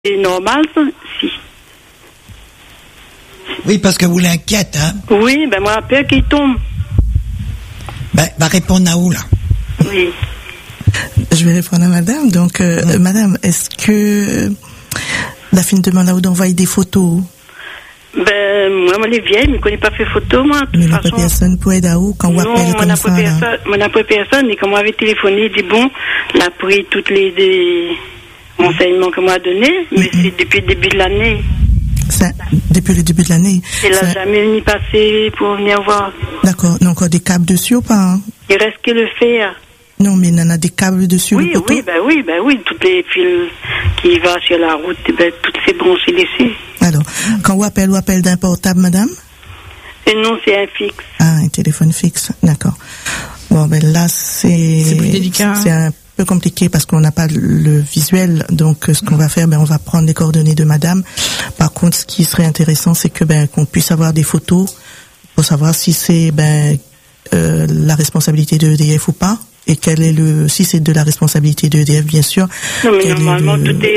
C'est normal, ça? Si. Oui, parce que vous l'inquiète, hein? Oui, ben moi, peur qu'il tombe. Ben, va répondre à où, là? Oui. Je vais répondre à madame. Donc, madame, est-ce que la fille demande à vous d'envoyer des photos? Ben, moi, les vieilles, je ne connais pas fait photo, moi. Mais la personne peut être à où quand on appelle comme ça, là? Moi, n'a pas personne, et quand moi avait téléphoné, il dit bon, il a pris toutes les renseignements que moi a donnés, mais c'est depuis le début de l'année. Ça, depuis le début de l'année. Elle n'a jamais ni passé pour venir voir. D'accord. Il y a encore des câbles dessus ou pas, hein? Il reste que le fer. Non, mais il y en a des câbles dessus, Oui, le poteau? oui, toutes les fils qui vont sur la route, ben, toutes ces branchées dessus. Alors, quand on appelle d'un portable, madame? Et non, c'est un fixe. Ah, un téléphone fixe, d'accord. Bon, ben là, c'est plus délicat. C'est un peu compliqué parce qu'on n'a pas le visuel. Donc, ce qu'on va faire, ben, on va prendre les coordonnées de madame. Par contre, ce qui serait intéressant, c'est que, ben, qu'on puisse avoir des photos pour savoir si c'est, ben, la responsabilité de EDF ou pas. Et quel est si c'est de la responsabilité de EDF, bien sûr. Non, mais normalement,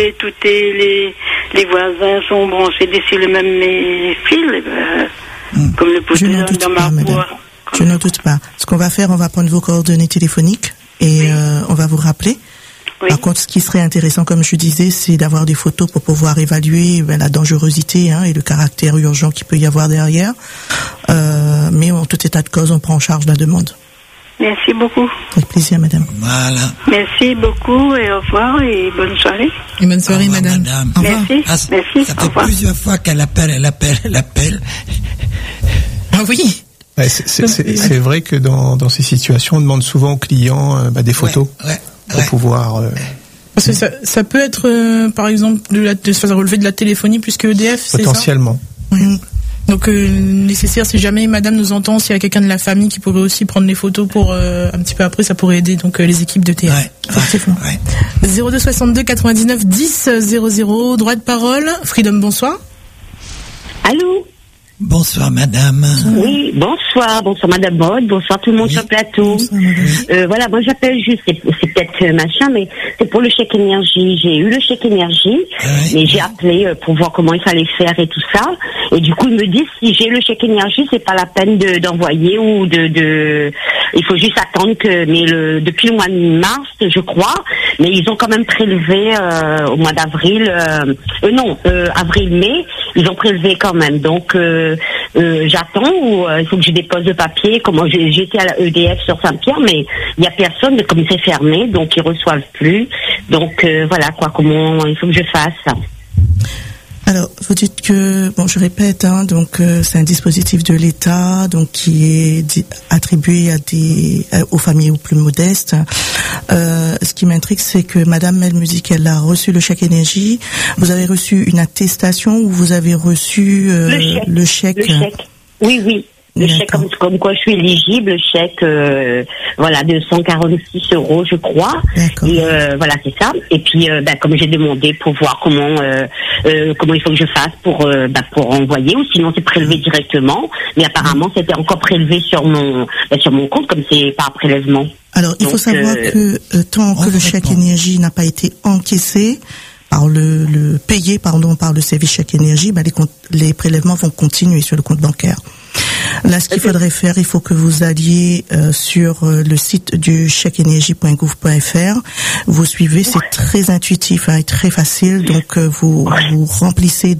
les voisins sont branchés dessus le même fil, comme le poteau dans ma voie. Je n'en doute pas. Ce qu'on va faire, on va prendre vos coordonnées téléphoniques et on va vous rappeler. Oui. Par contre, ce qui serait intéressant, comme je disais, c'est d'avoir des photos pour pouvoir évaluer la dangerosité et le caractère urgent qu'il peut y avoir derrière. Mais en tout état de cause, on prend en charge la demande. Merci beaucoup. Avec plaisir, madame. Voilà. Merci beaucoup et au revoir et bonne soirée. Et bonne soirée, madame. Au revoir. Merci. Merci. Ça fait plusieurs fois qu'elle appelle. Ah oui. Ouais, c'est vrai que dans ces situations, on demande souvent aux clients des photos pour pouvoir. Parce que ça peut être, par exemple, de se faire relever de la téléphonie plus que EDF, c'est ça? Potentiellement. Oui. Donc nécessaire, si jamais madame nous entend, s'il y a quelqu'un de la famille qui pourrait aussi prendre les photos pour un petit peu après, ça pourrait aider donc les équipes de TF. Effectivement. 02 62 99 10 00, droit de parole. Freedom, bonsoir. Allô? Bonsoir madame. Oui, bonsoir madame Maud, bonsoir tout le monde sur le plateau. Voilà, moi j'appelle juste, c'est peut-être machin, mais c'est pour le chèque énergie. J'ai eu le chèque énergie, mais j'ai appelé pour voir comment il fallait faire et tout ça. Et du coup ils me disent si j'ai le chèque énergie, c'est pas la peine d'envoyer ou il faut juste attendre depuis le mois de mars, je crois, mais ils ont quand même prélevé au mois d'avril, avril-mai, ils ont prélevé quand même. Donc j'attends ou il faut que je dépose le papier. Comment j'étais à la EDF sur Saint-Pierre, mais il y a personne, comme c'est fermé, donc ils reçoivent plus. Donc voilà quoi, comment il faut que je fasse. Alors, vous dites que, je répète, donc c'est un dispositif de l'État, donc qui est attribué aux familles aux plus modestes. Ce qui m'intrigue, c'est que Madame Melmusic, elle a reçu le chèque énergie. Vous avez reçu une attestation ou vous avez reçu le chèque. Le chèque. Oui. Le chèque comme quoi je suis éligible, le chèque de 146 €, je crois. D'accord. Et voilà, c'est ça. Et puis comme j'ai demandé pour voir comment il faut que je fasse pour envoyer, ou sinon c'est prélevé directement. Mais apparemment c'était encore prélevé sur mon compte, comme c'est par prélèvement. Alors il faut savoir que tant que le chèque énergie n'a pas été encaissé par payé par le service chèque énergie, les prélèvements vont continuer sur le compte bancaire. Là, ce qu'il faudrait faire, il faut que vous alliez sur le site du chèqueenergie.gouv.fr. Vous suivez, c'est très intuitif et très facile. Donc, vous remplissez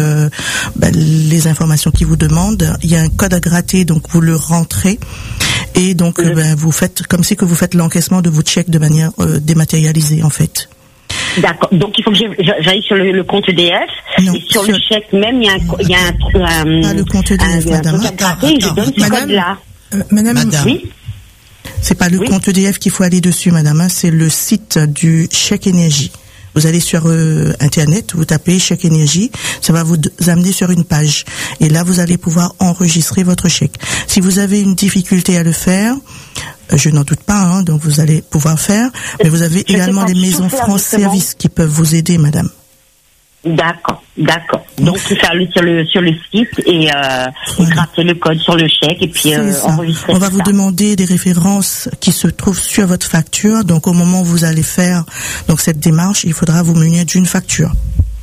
les informations qu'ils vous demandent. Il y a un code à gratter, donc vous le rentrez. Et donc, vous faites comme si que vous faites l'encaissement de votre chèque de manière dématérialisée, en fait. D'accord. Donc il faut que j'aille sur le compte EDF. Non, et sur le chèque même, il y a un pas le compte EDF, madame. Je donne ce code-là. Madame. Oui. C'est pas le compte EDF qu'il faut aller dessus, madame. C'est le site du chèque énergie. Vous allez sur Internet, vous tapez chèque énergie, ça va vous amener sur une page. Et là, vous allez pouvoir enregistrer votre chèque. Si vous avez une difficulté à le faire, je n'en doute pas, donc vous allez pouvoir faire. Mais vous avez également les maisons France Service qui peuvent vous aider, madame. D'accord. Donc il faut aller sur le site et gratter le code sur le chèque et puis enregistrer. On va vous demander des références qui se trouvent sur votre facture. Donc au moment où vous allez faire cette démarche, il faudra vous munir d'une facture.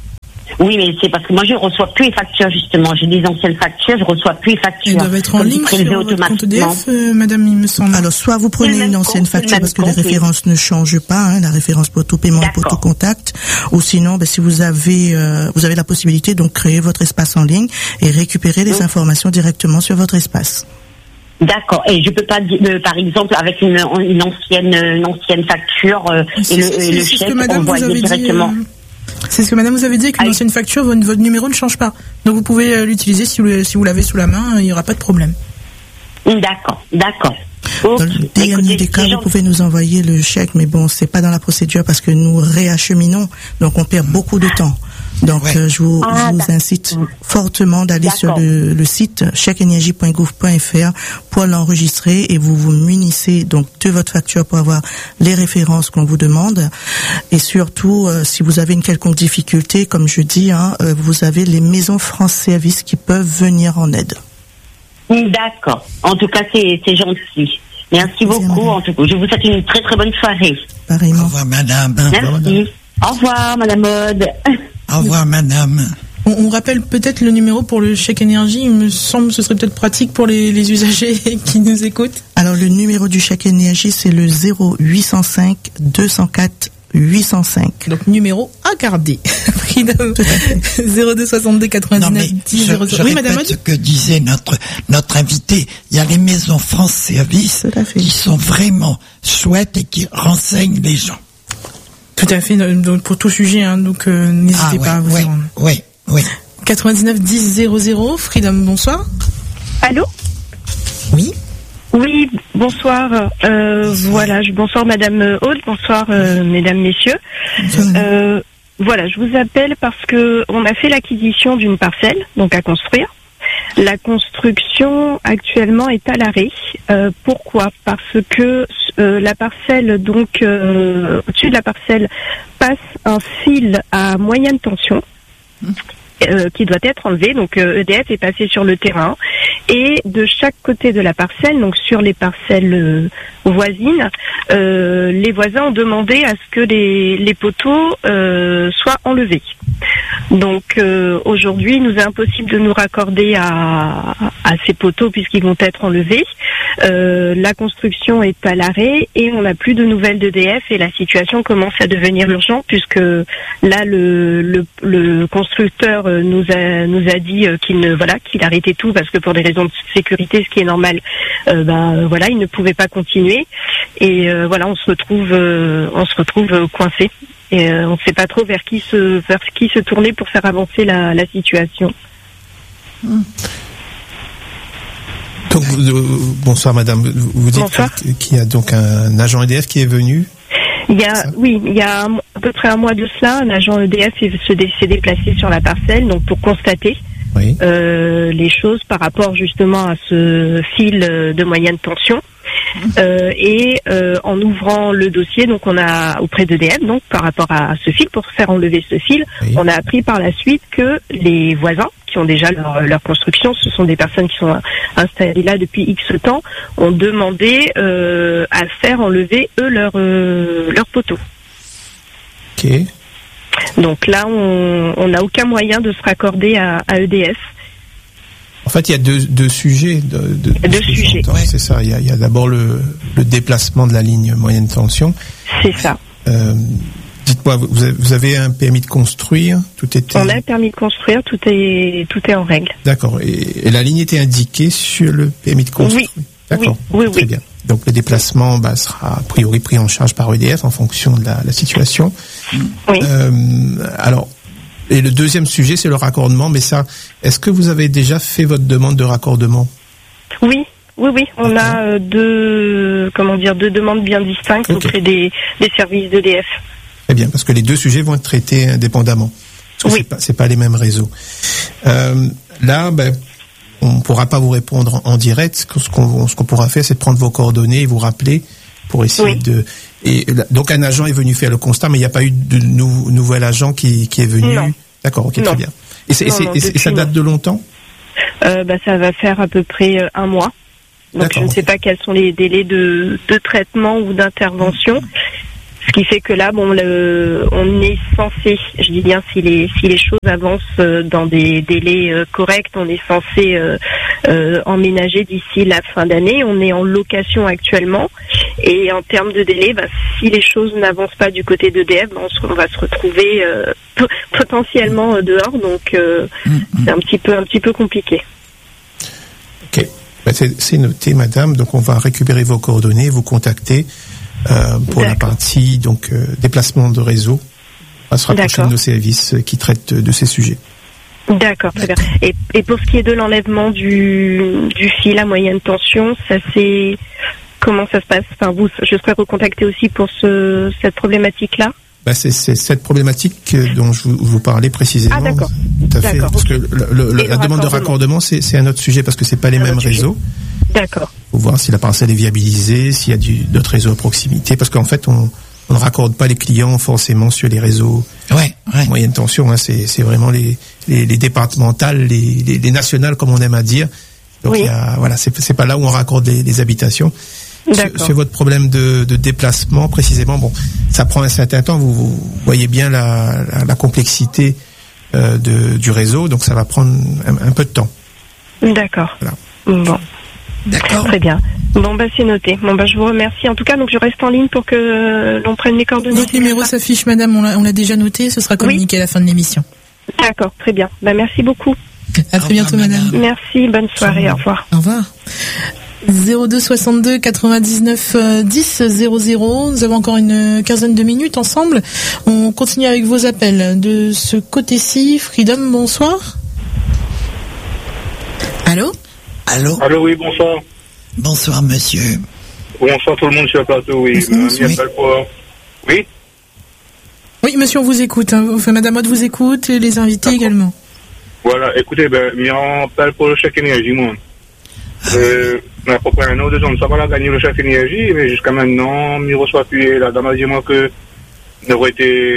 Oui, mais c'est parce que moi je reçois plus les factures justement. J'ai des anciennes factures, je reçois plus les factures. Elles doivent être en ligne sur votre compte EDF, madame, il me semble. Alors soit vous prenez une ancienne facture parce que les références ne changent pas, la référence pour tout paiement et pour tout contact, ou sinon, si vous avez la possibilité donc créer votre espace en ligne et récupérer les informations directement sur votre espace. D'accord. Et je peux pas, par exemple, avec une ancienne facture et le chèque envoyé directement. C'est ce que madame vous avait dit, avec une ancienne facture, votre numéro ne change pas. Donc vous pouvez l'utiliser si vous l'avez sous la main, il n'y aura pas de problème. D'accord. Dans le dernier des cas, vous pouvez nous envoyer le chèque, mais bon, c'est pas dans la procédure parce que nous réacheminons, donc on perd beaucoup de temps. Donc je vous incite fortement d'aller sur le site chèqueenergie.gouv.fr pour l'enregistrer et vous vous munissez donc de votre facture pour avoir les références qu'on vous demande. Et surtout, si vous avez une quelconque difficulté, comme je dis, vous avez les maisons France Service qui peuvent venir en aide. D'accord. En tout cas, c'est gentil. Merci beaucoup. En tout cas, je vous souhaite une très très bonne soirée. Pareillement. Au revoir, madame. Merci. Au revoir, madame Aude. Au revoir, madame. On rappelle peut-être le numéro pour le chèque énergie. Il me semble que ce serait peut-être pratique pour les usagers qui nous écoutent. Alors, le numéro du chèque énergie, c'est le 0805 204 805. Donc, numéro à garder. 02 62 99 10 00. Oui, madame. Ce que disait notre invité, il y a les maisons France Service qui sont vraiment chouettes et qui renseignent les gens. Tout à fait, donc pour tout sujet, donc n'hésitez pas à vous y rendre. Oui. 99 10 00, Freedom, bonsoir. Allô ? Oui. Oui, bonsoir. Bonsoir Madame Aude, bonsoir Mesdames, Messieurs. Voilà, je vous appelle parce que on a fait l'acquisition d'une parcelle, donc à construire. La construction actuellement est à l'arrêt. Pourquoi ? Parce que la parcelle, donc au-dessus de la parcelle, passe un fil à moyenne tension qui doit être enlevé. Donc EDF est passé sur le terrain et de chaque côté de la parcelle, donc sur les parcelles voisines, les voisins ont demandé à ce que les poteaux soient enlevés. Donc aujourd'hui, il nous est impossible de nous raccorder à ces poteaux puisqu'ils vont être enlevés. La construction est à l'arrêt et on n'a plus de nouvelles d'EDF et la situation commence à devenir urgente puisque là le constructeur nous a dit qu'il arrêtait tout parce que pour des raisons de sécurité, ce qui est normal, il ne pouvait pas continuer et on se retrouve coincé. Et on ne sait pas trop vers qui se tourner pour faire avancer la situation. Donc, bonsoir madame, vous dites qu'il y a donc un agent EDF qui est venu ? Il y a à peu près un mois de cela, un agent EDF s'est déplacé sur la parcelle donc pour constater les choses par rapport justement à ce fil de moyenne tension. En ouvrant le dossier, donc on a auprès d'EDF, donc par rapport à ce fil, pour faire enlever ce fil, on a appris par la suite que les voisins qui ont déjà leur construction, ce sont des personnes qui sont installées là depuis X temps, ont demandé à faire enlever eux leur poteau. Ok. Donc là, on n'a aucun moyen de se raccorder à EDF. En fait, il y a deux sujets. Deux sujets. Ouais. C'est ça. Il y a d'abord le déplacement de la ligne moyenne tension. C'est ça. Dites-moi, vous avez un permis de construire ? On a un permis de construire, tout est en règle. D'accord. Et la ligne était indiquée sur le permis de construire ? Oui. D'accord. Oui. Très bien. Donc le déplacement sera a priori pris en charge par EDF en fonction de la situation. Oui. Alors. Et le deuxième sujet, c'est le raccordement. Mais ça, est-ce que vous avez déjà fait votre demande de raccordement ? Oui. On a deux demandes bien distinctes auprès des services d'EDF. Très bien, parce que les deux sujets vont être traités indépendamment. Parce que c'est pas les mêmes réseaux. Là, on ne pourra pas vous répondre en direct. Ce qu'on pourra faire, c'est de prendre vos coordonnées et vous rappeler pour essayer de... Et donc un agent est venu faire le constat, mais il n'y a pas eu de nouvel agent qui est venu. Non. D'accord, ok, très bien. Et ça date de longtemps ? Ça va faire à peu près un mois. Donc je ne sais pas quels sont les délais de traitement ou d'intervention. Ce qui fait que là, bon, on est censé, je dis bien si les choses avancent dans des délais corrects, on est censé emménager d'ici la fin d'année. On est en location actuellement et en termes de délai, si les choses n'avancent pas du côté d'EDF, on va se retrouver potentiellement dehors. Donc c'est un petit peu compliqué. Ok, c'est noté, madame. Donc on va récupérer vos coordonnées, vous contacter. Pour la partie déplacement de réseau, on va se rapprocher de nos services qui traitent de ces sujets. D'accord, très bien. Et pour ce qui est de l'enlèvement du fil à moyenne tension, comment ça se passe? Enfin, je serais recontacté aussi pour cette problématique-là. C'est cette problématique dont je vous parlais précisément. Ah, d'accord. Tout à fait. Parce que la demande de raccordement, c'est un autre sujet parce que c'est pas les mêmes réseaux. D'accord. Faut voir si la parcelle est viabilisée, s'il y a d'autres réseaux à proximité, parce qu'en fait, on ne raccorde pas les clients forcément sur les réseaux moyenne tension. Hein, c'est vraiment les départementales, les nationales, comme on aime à dire. Donc c'est pas là où on raccorde les habitations. Sur votre problème de déplacement précisément, ça prend un certain temps. Vous voyez bien la complexité du réseau, donc ça va prendre un peu de temps. D'accord. Voilà. Bon. D'accord. Très bien. C'est noté. Je vous remercie. En tout cas, donc je reste en ligne pour que l'on prenne les coordonnées. Votre numéro s'affiche, madame. On l'a déjà noté. Ce sera communiqué à la fin de l'émission. D'accord. Très bien. Merci beaucoup. À très bientôt, madame. Merci. Bonne soirée. Au revoir. Au revoir. 02 62 99 10 00. Nous avons encore une quinzaine de minutes ensemble. On continue avec vos appels. De ce côté-ci, Freedom, bonsoir. Allô? Allô? Allô, oui, bonsoir. Bonsoir, monsieur. Bonsoir tout le monde sur le plateau, oui. Oui? Oui, monsieur, on vous écoute. Madame Aude vous écoute et les invités également. Voilà, écoutez, m'en parle pour le chèque énergie, moi. À peu près 1 ou 2 ans, ça va gagner le chèque énergie, mais jusqu'à maintenant, je reçois appuyé. La dame a dit moi que n'aurait été,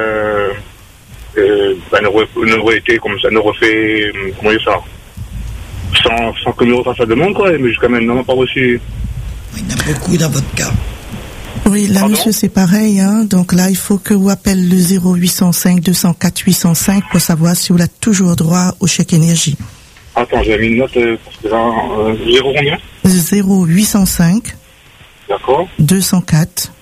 n'aurait été comme ça, n'aurait fait, comment dire ça, sans que je refasse sa demande, quoi, mais jusqu'à maintenant, on n'a pas reçu. Il y en a beaucoup dans votre cas. Oui, là, monsieur, c'est pareil, hein. Donc là, il faut que vous appelez le 0805 204 805 pour savoir si vous avez toujours droit au chèque énergie. Attends, j'ai mis une note, parce que là, 0 combien? 0805. D'accord. 204.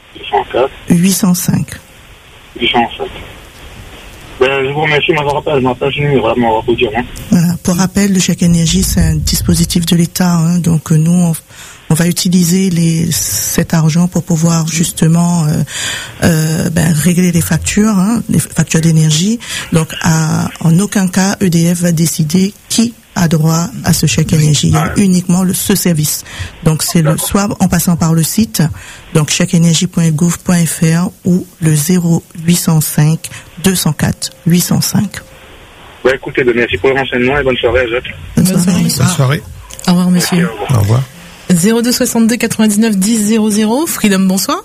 805. 805. Je vous remercie, je m'appelle, je vais vous dire. Voilà. Pour rappel, le chèque énergie, c'est un dispositif de l'État, hein. Donc nous, on va utiliser cet argent pour pouvoir justement régler les factures, hein, les factures d'énergie. Donc en aucun cas EDF va décider qui a droit à ce chèque énergie. Il y a uniquement ce service. Donc c'est soit en passant par le site, donc chèqueenergie.gouv.fr ou le 0805 204 805. Écoutez, merci pour le renseignement et bonne soirée à vous. Bonne soirée. Au revoir, monsieur. Au revoir. 02 62 99 10 00. Freedom, bonsoir.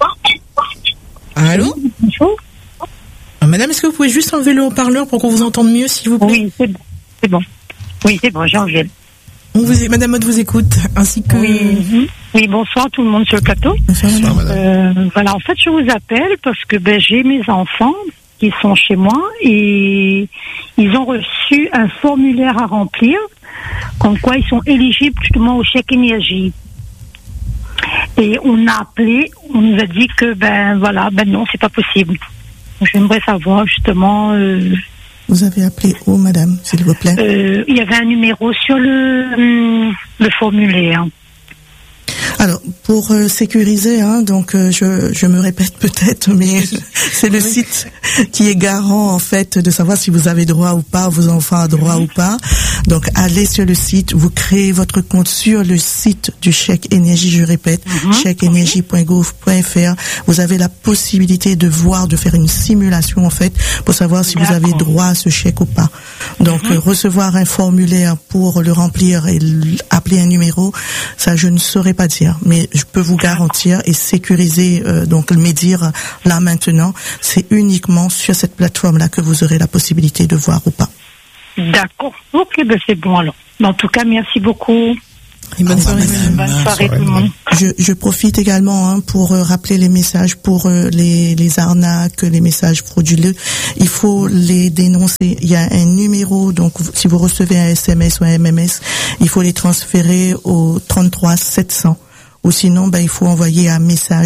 Allô? Bonjour. Madame, est-ce que vous pouvez juste enlever le haut-parleur pour qu'on vous entende mieux, s'il vous plaît? Oui, c'est bon. Oui, c'est bon, j'ai enlevé. Madame Aude vous écoute, ainsi que... Oui, bonsoir tout le monde sur le plateau. Bonsoir, madame. Voilà, en fait, je vous appelle parce que j'ai mes enfants qui sont chez moi et ils ont reçu un formulaire à remplir comme quoi ils sont éligibles justement au chèque énergie. Et on a appelé, on nous a dit que non, c'est pas possible. Donc, j'aimerais savoir justement... Vous avez appelé où, madame, s'il vous plaît? Il y avait un numéro sur le formulaire. Alors, pour sécuriser, hein, donc je me répète peut-être, mais c'est le site qui est garant en fait de savoir si vous avez droit ou pas, vos enfants ont droit ou pas. Donc, allez sur le site, vous créez votre compte sur le site du chèque énergie, je répète, chèqueenergie.gouv.fr. Vous avez la possibilité de faire une simulation en fait pour savoir si vous avez droit à ce chèque ou pas. Donc, recevoir un formulaire pour le remplir et appeler un numéro, ça je ne saurais pas dire, mais je peux vous garantir et sécuriser donc le dire là maintenant, c'est uniquement sur cette plateforme là que vous aurez la possibilité de voir ou pas. D'accord. Ok, c'est bon alors. En tout cas, merci beaucoup. Et bonne soirée tout le monde. Je profite également pour rappeler les messages pour les arnaques, les messages frauduleux. Il faut les dénoncer. Il y a un numéro, donc si vous recevez un SMS ou un MMS, il faut les transférer au 33 700. Ou sinon, il faut envoyer un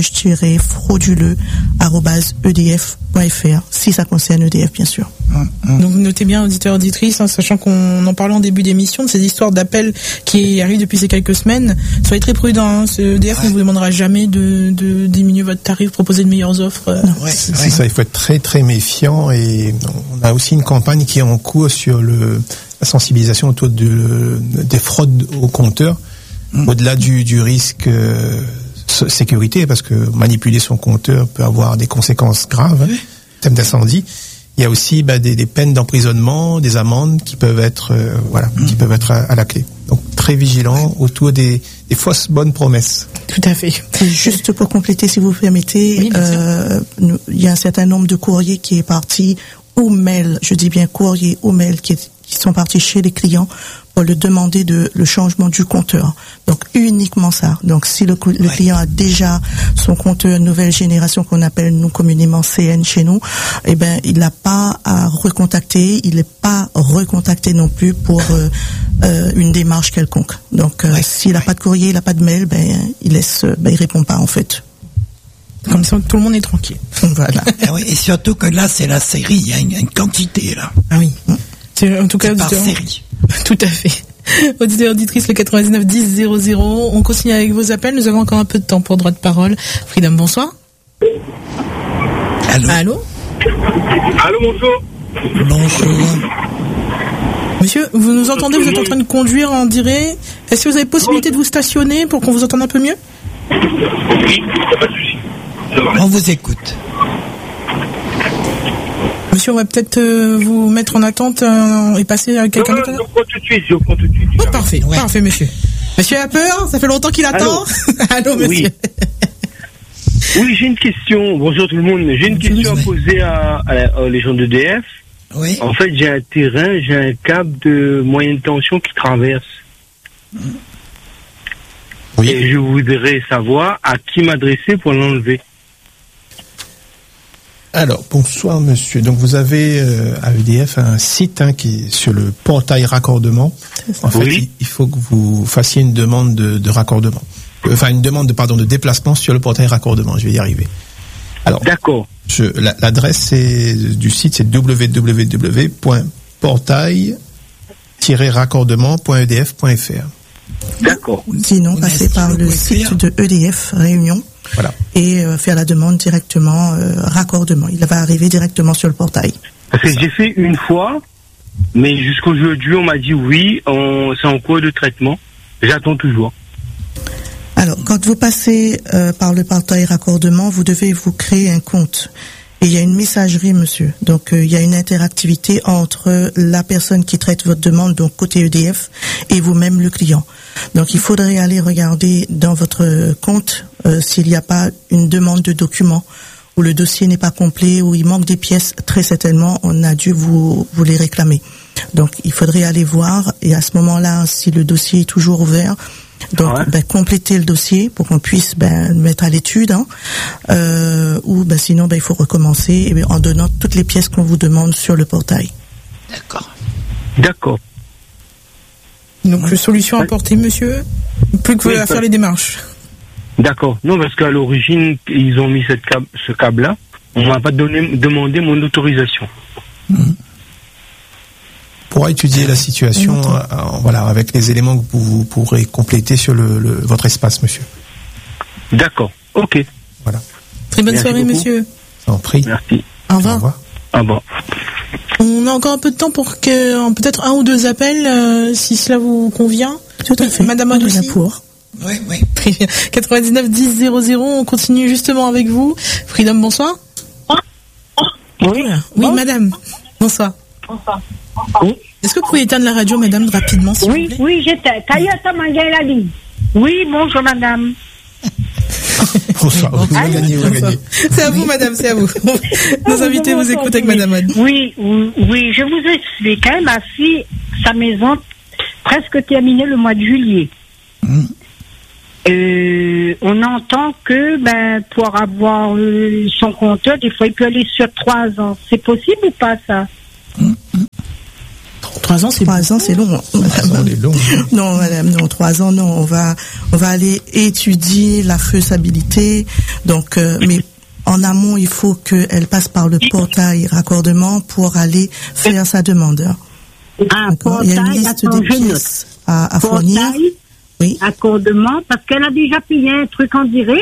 message-frauduleux@edf.fr, si ça concerne EDF, bien sûr. Donc notez bien, auditeurs, auditrices, sachant qu'on en parlait en début d'émission, de ces histoires d'appels qui arrivent depuis ces quelques semaines. Soyez très prudents, EDF ne vous demandera jamais de diminuer votre tarif, proposer de meilleures offres. C'est ça, il faut être très très méfiant, et on a aussi une campagne qui est en cours sur la sensibilisation autour des fraudes aux compteurs. Au-delà du risque sécurité, parce que manipuler son compteur peut avoir des conséquences graves, thème d'incendie. Il y a aussi des peines d'emprisonnement, des amendes qui peuvent être qui peuvent être à la clé. Donc très vigilant autour des fausses bonnes promesses. Tout à fait. Juste pour compléter, si vous permettez, il y a un certain nombre de courriers qui est parti ou mail, je dis bien courrier ou mail qui sont partis chez les clients pour le demander le changement du compteur. Donc uniquement ça. Donc si le client a déjà son compteur nouvelle génération qu'on appelle nous communément CN chez nous, il n'a pas à recontacter, il n'est pas recontacté non plus pour une démarche quelconque. Donc s'il n'a pas de courrier, il n'a pas de mail, il répond pas en fait. Comme ça, tout le monde est tranquille. Voilà. Et surtout que là, c'est la série, il y a une quantité là. Ah oui. C'est en tout cas par série. Tout à fait. Auditeurs, auditrices, le 99 10 00. On continue avec vos appels. Nous avons encore un peu de temps pour droit de parole. Freedom, bonsoir. Allô. Allô, bonjour. Bonjour. Monsieur, vous nous entendez? Vous êtes en train de conduire en direct. Est-ce que vous avez possibilité de vous stationner pour qu'on vous entende un peu mieux? Oui, pas de souci. On vous écoute. Monsieur, on va peut-être vous mettre en attente et passer à quelqu'un d'autre. Je prends tout de suite. Oh, parfait, parfait, monsieur. Monsieur a peur? Ça fait longtemps qu'il attend. Allô, monsieur. Oui, j'ai une question. Bonjour tout le monde. J'ai une question à poser à les gens d'EDF. Oui. En fait, j'ai un terrain, j'ai un câble de moyenne tension qui traverse. Oui. Et je voudrais savoir à qui m'adresser pour l'enlever. Alors, bonsoir monsieur. Donc vous avez à EDF un site qui est sur le portail raccordement. En fait, il faut que vous fassiez une demande de raccordement. Une demande de déplacement sur le portail raccordement. Je vais y arriver. Alors, d'accord. L'adresse du site, c'est www.portail-raccordement.edf.fr. D'accord. Sinon, passer par le site de EDF Réunion. Voilà. Et faire la demande directement, raccordement. Il va arriver directement sur le portail. Parce que j'ai fait une fois, mais jusqu'aujourd'hui, on m'a dit oui, c'est en cours de traitement. J'attends toujours. Alors, quand vous passez par le portail raccordement, vous devez vous créer un compte. Et il y a une messagerie, monsieur. Donc, il y a une interactivité entre la personne qui traite votre demande, donc côté EDF, et vous-même, le client. Donc, il faudrait aller regarder dans votre compte s'il n'y a pas une demande de documents, où le dossier n'est pas complet, où il manque des pièces. Très certainement, on a dû vous les réclamer. Donc, il faudrait aller voir, et à ce moment-là, si le dossier est toujours ouvert, donc compléter le dossier pour qu'on puisse le mettre à l'étude, ou sinon il faut recommencer en donnant toutes les pièces qu'on vous demande sur le portail. D'accord. Donc solution apportée, monsieur, plus que à faire les démarches. D'accord. Non, parce qu'à l'origine ils ont mis ce câble-là, on m'a pas demandé mon autorisation. Pour étudier la situation, avec les éléments que vous pourrez compléter sur votre espace, monsieur. D'accord, ok. Voilà. Très bonne soirée, beaucoup. Monsieur. En prie. Merci. Au revoir. Au revoir. On a encore un peu de temps pour peut-être un ou deux appels, si cela vous convient. Tout à fait. Madame Maud aussi. Oui. Très bien. 99 10 00, on continue justement avec vous. Freedom, bonsoir. Oui, madame. Bonsoir. Oui. Est-ce que vous pouvez éteindre la radio, madame, rapidement, s'il vous plaît? Oui, j'étais. Oui, bonjour, madame. Bonsoir. Vous avez gagné. C'est à vous, madame, c'est à vous. Nos invités vous écoutent avec madame Anne. Oui, je vous explique. Ma fille, sa maison, presque terminée le mois de juillet. On entend que pour avoir son compteur, des fois il peut aller sur 3 ans. C'est possible ou pas ça? 3 ans, c'est long. 3 ans, c'est long. Non, madame, non, 3 ans, non. On va aller étudier la faisabilité. Donc, mais en amont, il faut qu'elle passe par le portail raccordement pour aller faire sa demande. Il y a une liste de pièces à fournir. Oui. Accordement, parce qu'elle a déjà payé un truc en direct.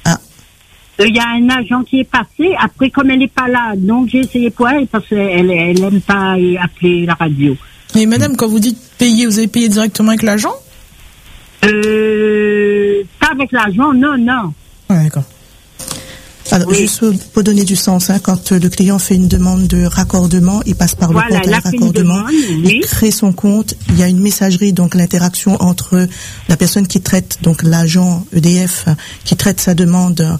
Il y a un agent qui est passé. Après, comme elle n'est pas là, donc j'ai essayé pour elle parce qu'elle n'aime pas appeler la radio. Mais madame, quand vous dites payer, vous avez payé directement avec l'agent? Pas avec l'agent, non. Ouais, d'accord. Alors, juste pour donner du sens, quand le client fait une demande de raccordement, il passe par le portail raccordement, il crée son compte, il y a une messagerie, donc l'interaction entre la personne qui traite, donc l'agent EDF, qui traite sa demande,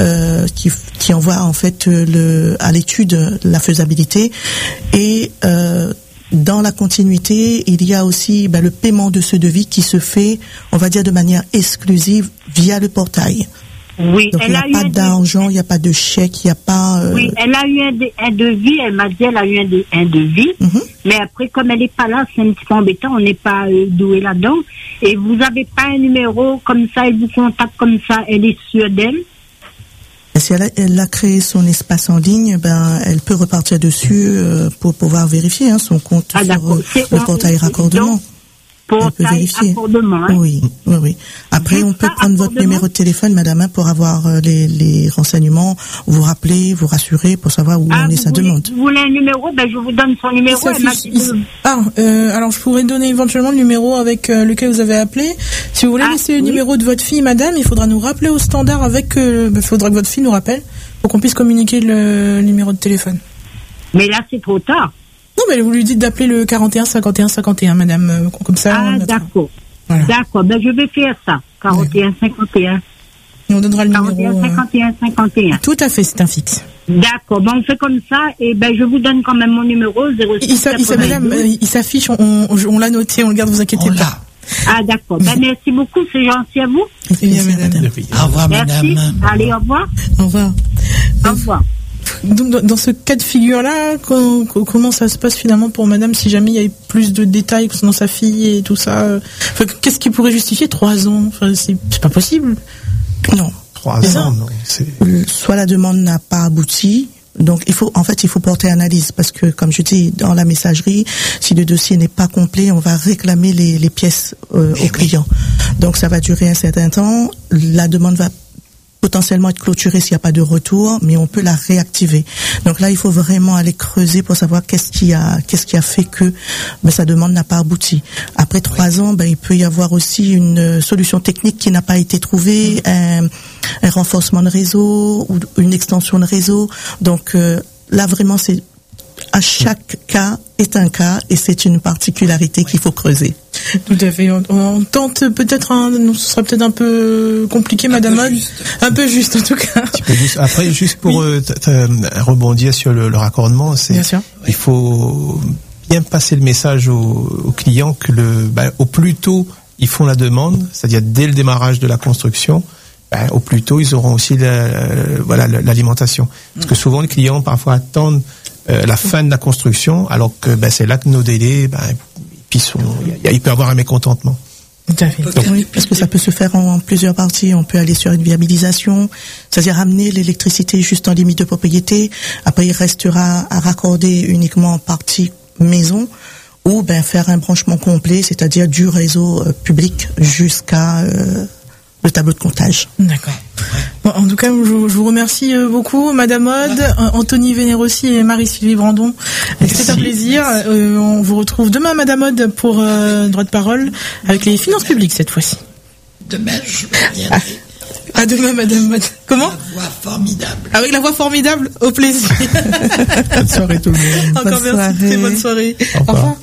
qui envoie en fait à l'étude la faisabilité, et dans la continuité, il y a aussi le paiement de ce devis qui se fait, on va dire, de manière exclusive via le portail. Oui, donc il n'y a pas d'argent, il n'y a pas de chèque, il n'y a pas... Oui, elle a eu un devis, elle m'a dit elle a eu un devis, mais après comme elle n'est pas là, c'est un petit peu embêtant, on n'est pas doué là-dedans, et vous n'avez pas un numéro comme ça, elle vous contacte comme ça, elle est sûre d'elle. Et si elle a créé son espace en ligne, elle peut repartir dessus pour pouvoir vérifier son compte sur le portail raccordement. Portail raccordement. Oui. Après, on peut prendre votre numéro de téléphone, madame, pour avoir les renseignements, vous rappeler, vous rassurer, pour savoir où en est sa demande. Vous voulez un numéro? Je vous donne son numéro. Alors je pourrais donner éventuellement le numéro avec lequel vous avez appelé. Si vous voulez laisser le numéro de votre fille, madame, il faudra nous rappeler au standard avec... il faudra que votre fille nous rappelle pour qu'on puisse communiquer le numéro de téléphone. Mais là, c'est trop tard. Non, mais vous lui dites d'appeler le 41 51 51, madame, comme ça. D'accord. Voilà. D'accord, je vais faire ça. 41 51. Et on donnera le 41 numéro. 51 51. Tout à fait, c'est un fixe. D'accord, on fait comme ça, et je vous donne quand même mon numéro, 06 madame, il s'affiche, on l'a noté, on le garde, vous inquiétez pas. D'accord, merci beaucoup, c'est gentil à vous. C'est bien, madame. Au revoir, madame. Merci. Allez, au revoir. Au revoir. Au revoir. Donc dans ce cas de figure-là, comment ça se passe finalement pour madame si jamais il y a plus de détails concernant sa fille et tout ça? Qu'est-ce qui pourrait justifier 3 ans? C'est pas possible. Non. 3 ans, non. Soit la demande n'a pas abouti, donc il faut porter analyse, parce que comme je dis dans la messagerie, si le dossier n'est pas complet, on va réclamer les pièces au client. Donc ça va durer un certain temps, la demande va potentiellement être clôturée s'il n'y a pas de retour, mais on peut la réactiver. Donc là, il faut vraiment aller creuser pour savoir qu'est-ce qui a fait que sa demande n'a pas abouti. Après 3 ans, il peut y avoir aussi une solution technique qui n'a pas été trouvée, un renforcement de réseau ou une extension de réseau. Donc là, vraiment, c'est à chaque cas est un cas, et c'est une particularité qu'il faut creuser. Tout à fait. On tente peut-être ce sera peut-être un peu compliqué, madame Maud. Un peu juste, en tout cas. Après, juste pour rebondir sur le raccordement, il faut bien passer le message au client que au plus tôt ils font la demande, c'est-à-dire dès le démarrage de la construction, au plus tôt ils auront aussi l'alimentation. Parce que souvent les clients parfois attendent la fin de la construction, alors que c'est là que nos délais, il peut y avoir un mécontentement. Tout à fait. Oui, parce que ça peut se faire en plusieurs parties. On peut aller sur une viabilisation, c'est-à-dire amener l'électricité juste en limite de propriété. Après, il restera à raccorder uniquement en partie maison, ou faire un branchement complet, c'est-à-dire du réseau public jusqu'à le tableau de comptage. D'accord. Bon, en tout cas, je vous remercie beaucoup, madame Aude, Anthony Vénérossi et Marie-Sylvie Brandon. C'était un plaisir. On vous retrouve demain, madame Aude, pour droit de parole avec les finances publiques cette fois-ci. Demain, je reviendrai. À demain, madame Aude. Comment? La voix formidable. Avec la voix formidable, au plaisir. Bonne soirée tout le monde. Encore merci, très bonne soirée. Au revoir.